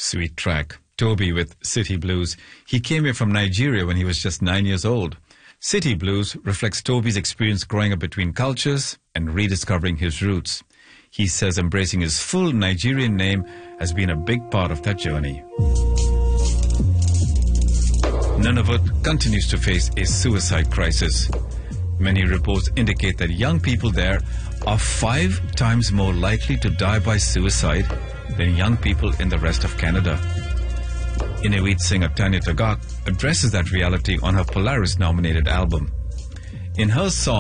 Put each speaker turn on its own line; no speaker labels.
Sweet track. Toby with City Blues. He came here from Nigeria when he was just 9 years old. City Blues reflects Toby's experience growing up between cultures and rediscovering his roots. He says embracing his full Nigerian name has been a big part of that journey. Nunavut continues to face a suicide crisis. Many reports indicate that young people there are 5 times more likely to die by suicide than young people in the rest of Canada. Inuit singer Tanya Tagaq addresses that reality on her Polaris-nominated album. In her song,